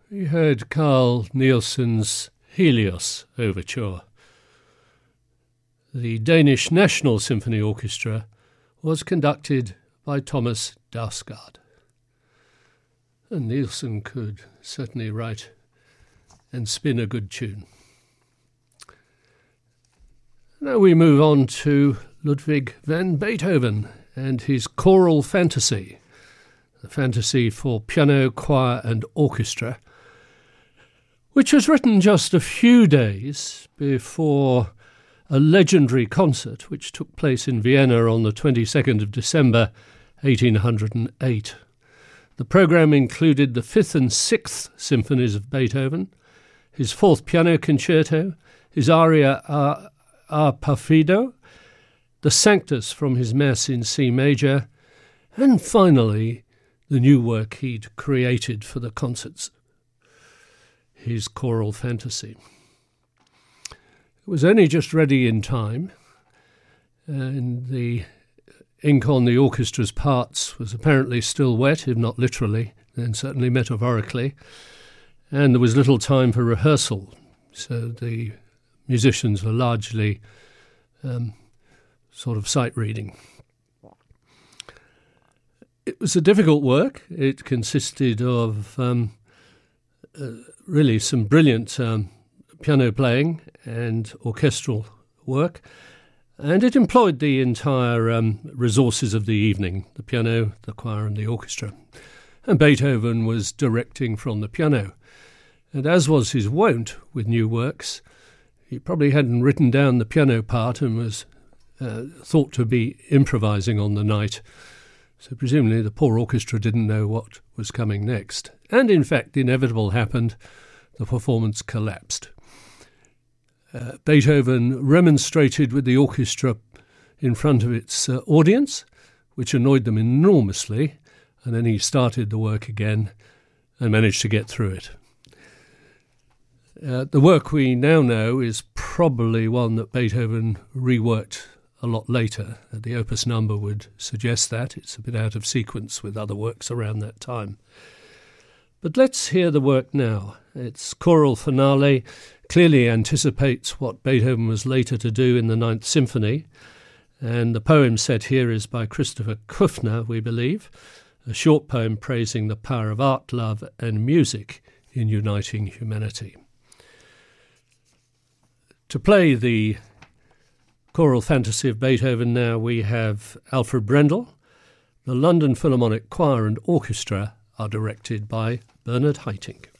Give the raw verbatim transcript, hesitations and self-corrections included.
We heard Carl Nielsen's Helios Overture. The Danish National Symphony Orchestra was conducted by Thomas Dausgaard. And Nielsen could certainly write and spin a good tune. Now we move on to Ludwig van Beethoven and his choral fantasy, the fantasy for piano, choir and orchestra, which was written just a few days before a legendary concert which took place in Vienna on the twenty-second of December eighteen oh eight. The programme included the fifth and sixth symphonies of Beethoven, his fourth piano concerto, his aria a, a Perfido, the Sanctus from his Mass in C major, and finally the new work he'd created for the concerts, his choral fantasy. It was only just ready in time, and the ink on the orchestra's parts was apparently still wet, if not literally, then certainly metaphorically, and there was little time for rehearsal, so the musicians were largely um, sort of sight reading. It was a difficult work. It consisted of um, uh, really some brilliant um, piano playing and orchestral work, and it employed the entire um, resources of the evening, the piano, the choir and the orchestra. And Beethoven was directing from the piano. And as was his wont with new works, he probably hadn't written down the piano part and was uh, thought to be improvising on the night. So presumably the poor orchestra didn't know what was coming next. And in fact, the inevitable happened. The performance collapsed. Uh, Beethoven remonstrated with the orchestra in front of its uh, audience, which annoyed them enormously, and then he started the work again and managed to get through it. Uh, the work we now know is probably one that Beethoven reworked a lot later. Uh, the opus number would suggest that. It's a bit out of sequence with other works around that time. But let's hear the work now. Its choral finale clearly anticipates what Beethoven was later to do in the Ninth Symphony, and the poem set here is by Christopher Kuffner, we believe, a short poem praising the power of art, love and music in uniting humanity. To play the choral fantasy of Beethoven now we have Alfred Brendel. The London Philharmonic Choir and Orchestra are directed by Bernard Haitink.